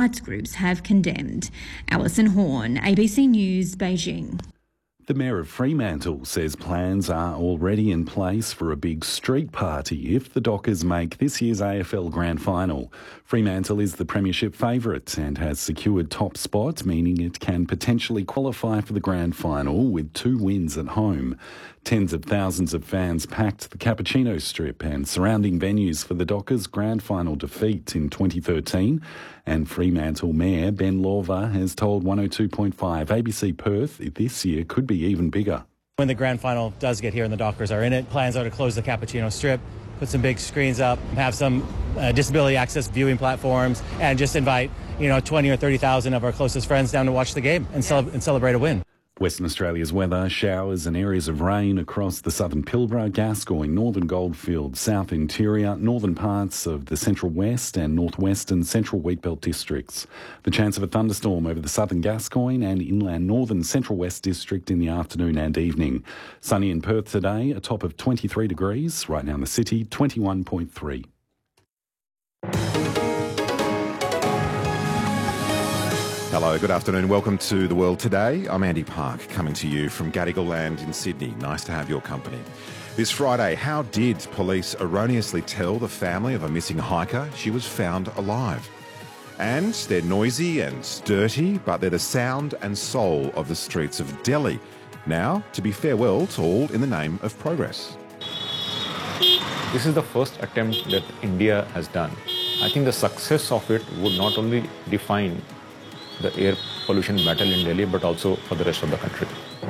rights groups have condemned. Alison Horn, ABC News, Beijing. The Mayor of Fremantle says plans are already in place for a big street party if the Dockers make this year's AFL Grand Final. Fremantle is the premiership favourite and has secured top spot, meaning it can potentially qualify for the Grand Final with 2 wins at home. Tens of thousands of fans packed the Cappuccino Strip and surrounding venues for the Dockers' Grand Final defeat in 2013. And Fremantle Mayor Ben Lawver has told 102.5 ABC Perth this year could be even bigger. When the Grand Final does get here and the Dockers are in it, plans are to close the Cappuccino Strip, put some big screens up, have some disability access viewing platforms, and just invite 20 or 30,000 of our closest friends down to watch the game and celebrate a win. Western Australia's weather, showers and areas of rain across the southern Pilbara, Gascoyne, northern Goldfields, south interior, northern parts of the central west and northwestern central wheatbelt districts. The chance of a thunderstorm over the southern Gascoyne and inland northern central west district in the afternoon and evening. Sunny in Perth today, a top of 23 degrees. Right now in the city, 21.3. Hello, good afternoon. Welcome to The World Today. I'm Andy Park, coming to you from Gadigal Land in Sydney. Nice to have your company. This Friday, how did police erroneously tell the family of a missing hiker she was found alive? And they're noisy and dirty, but they're the sound and soul of the streets of Delhi. Now, to be farewell to all in the name of progress. This is the first attempt that India has done. I think the success of it would not only define the air pollution battle in Delhi, but also for the rest of the country.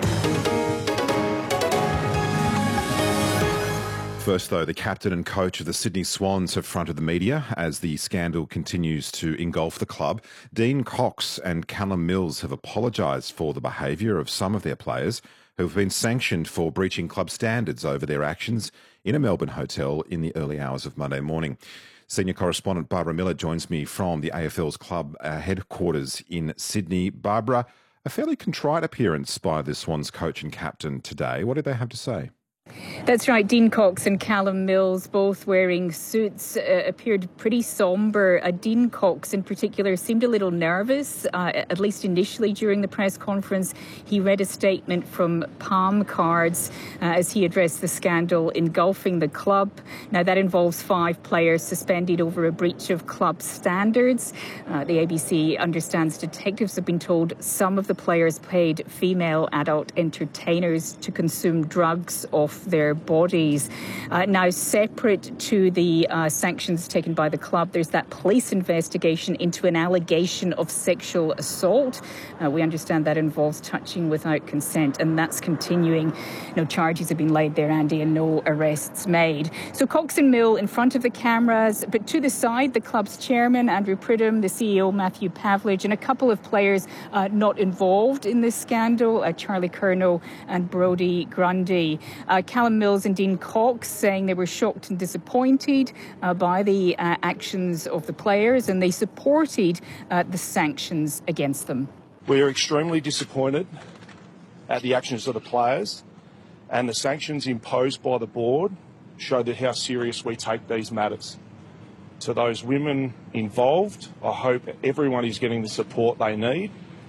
First, though, the captain and coach of the Sydney Swans have fronted the media as the scandal continues to engulf the club. Dean Cox and Callum Mills have apologised for the behaviour of some of their players who have been sanctioned for breaching club standards over their actions in a Melbourne hotel in the early hours of Monday morning. Senior correspondent Barbara Miller joins me from the AFL's club headquarters in Sydney. Barbara, a fairly contrite appearance by the Swans coach and captain today. What did they have to say? That's right. Dean Cox and Callum Mills, both wearing suits, appeared pretty sombre. Dean Cox in particular seemed a little nervous, at least initially during the press conference. He read a statement from Palm Cards as he addressed the scandal engulfing the club. Now, that involves 5 players suspended over a breach of club standards. The ABC understands detectives have been told some of the players paid female adult entertainers to consume drugs off their bodies. Now, separate to the sanctions taken by the club, there's that police investigation into an allegation of sexual assault. We understand that involves touching without consent, and that's continuing. No charges have been laid there, Andy, and no arrests made. So Cox and Mill in front of the cameras, but to the side, the club's chairman, Andrew Pridham, the CEO, Matthew Pavlich, and a couple of players not involved in this scandal, Charlie Curnow and Brodie Grundy. Callum Mills and Dean Cox saying they were shocked and disappointed by the actions of the players, and they supported the sanctions against them. We are extremely disappointed at the actions of the players, and the sanctions imposed by the board show that how serious we take these matters. To those women involved, I hope everyone is getting the support they need.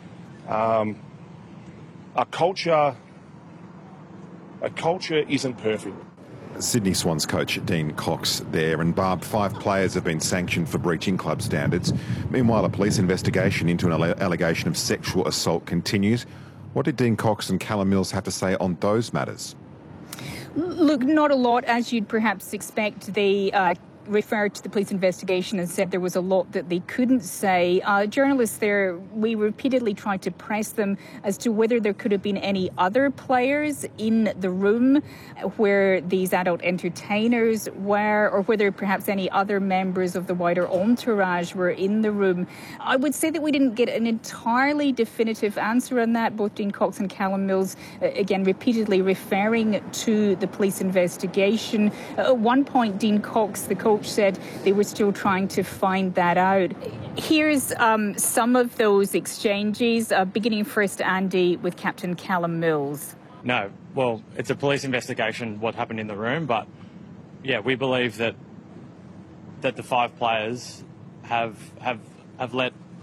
A culture isn't perfect. Sydney Swans coach Dean Cox there. And Barb, 5 players have been sanctioned for breaching club standards. Meanwhile, a police investigation into an allegation of sexual assault continues. What did Dean Cox and Callum Mills have to say on those matters? Look, not a lot, as you'd perhaps expect. They referred to the police investigation and said there was a lot that they couldn't say. Journalists there, we repeatedly tried to press them as to whether there could have been any other players in the room where these adult entertainers were, or whether perhaps any other members of the wider entourage were in the room. I would say that we didn't get an entirely definitive answer on that. Both Dean Cox and Callum Mills, again, repeatedly referring to the police investigation. At one point, Dean Cox, the coach, said they were still trying to find that out. Here's some of those exchanges, beginning first, Andy, with Captain Callum Mills. No, well, it's a police investigation, what happened in the room, but yeah, we believe that the 5 players have let